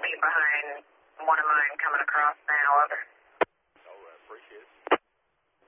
feet behind one of mine coming across now. Over. All right, appreciate it.